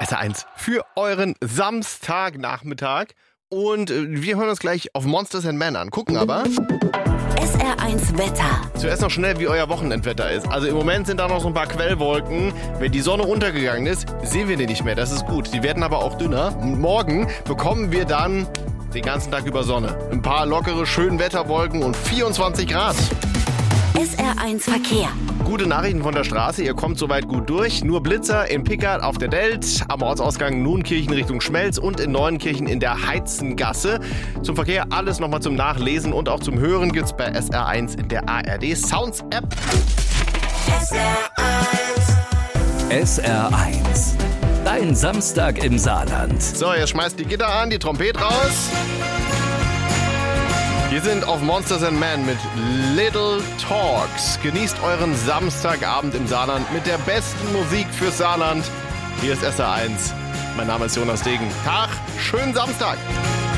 SR1 für euren Samstagnachmittag. Und wir hören uns gleich auf Monsters and Men an. Gucken aber. SR1 Wetter. Zuerst noch schnell, wie euer Wochenendwetter ist. Also im Moment sind da noch so ein paar Quellwolken. Wenn die Sonne untergegangen ist, sehen wir die nicht mehr. Das ist gut. Die werden aber auch dünner. Und morgen bekommen wir dann den ganzen Tag über Sonne. Ein paar lockere, schöne Wetterwolken und 24 Grad. SR1 Verkehr. Gute Nachrichten von der Straße, ihr kommt soweit gut durch. Nur Blitzer in Pickert auf der Delt, am Ortsausgang Nuenkirchen Richtung Schmelz und in Neuenkirchen in der Heizengasse. Zum Verkehr alles nochmal zum Nachlesen und auch zum Hören gibt's bei SR1 in der ARD Sounds App. SR1. Dein Samstag im Saarland. So, jetzt schmeißt die Gitter an, die Trompete raus. Wir sind auf Monsters and Men mit Little Talks. Genießt euren Samstagabend im Saarland mit der besten Musik fürs Saarland. Hier ist SR1. Mein Name ist Jonas Degen. Tag, schönen Samstag.